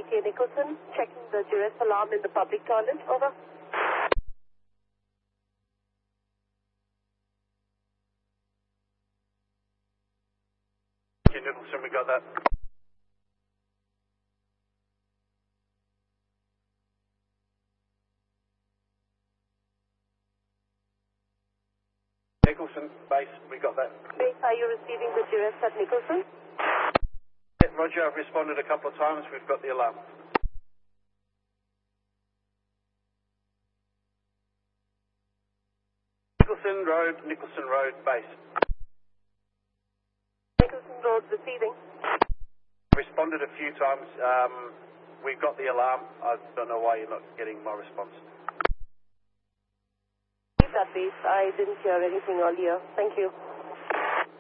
IK Nicholson, checking the duress alarm in the public toilet. Over. IK Nicholson, we got that. Nicholson, base, we got that. Base, are you receiving the duress at Nicholson? Yeah, Roger, I've responded a couple of times. We've got the alarm. Nicholson Road, base. Nicholson Road receiving. Responded a few times. We've got the alarm. I don't know why you're not getting my response. That base, I didn't hear anything earlier. Thank you.